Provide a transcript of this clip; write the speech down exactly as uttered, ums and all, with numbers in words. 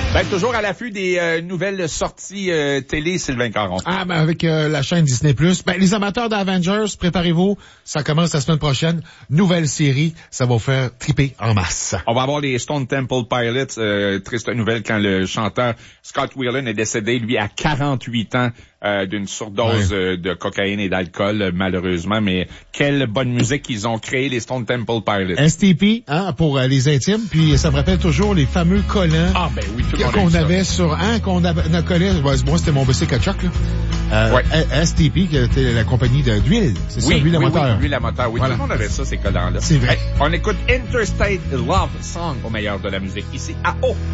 Ben, toujours à l'affût des euh, nouvelles sorties euh, télé, Sylvain Caron. Ah, ben avec euh, la chaîne Disney plus. Ben, les amateurs d'Avengers, préparez-vous. Ça commence la semaine prochaine. Nouvelle série. Ça va vous faire triper en masse. On va avoir les Stone Temple Pilots. Euh, triste nouvelle quand le chanteur Scott Weiland est décédé, lui, à quarante-huit ans. Euh, d'une surdose ouais. euh, de cocaïne et d'alcool, euh, malheureusement. Mais quelle bonne musique ils ont créé, les Stone Temple Pilots. S T P, hein, pour euh, les intimes. Puis ça me rappelle toujours les fameux collants ah, ben oui, tout le monde qu'on avait ça. sur... Hein, qu'on avait... Nos collait, moi, c'était mon bicycle à choc, là. Euh, ouais. S T P, qui était la compagnie de, d'huile. C'est oui, ça, l'huile oui, à moteur. Oui, l'huile à moteur. Oui, voilà. Tout le monde avait ça, ces collants-là. C'est vrai. Hey, on écoute Interstate Love Song au meilleur de la musique, ici à O.